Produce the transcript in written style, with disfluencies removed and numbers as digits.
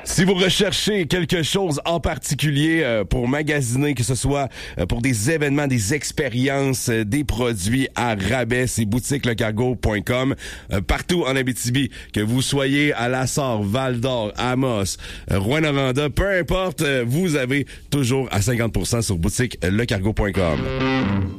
Si vous recherchez quelque chose en particulier pour magasiner, que ce soit pour des événements, des expériences, des produits à rabais, c'est boutiquelecargo.com. Partout en Abitibi, que vous soyez à Lassar, Val-d'Or, Amos, Rouyn-Noranda, peu importe, vous avez toujours à 50% sur boutiquelecargo.com.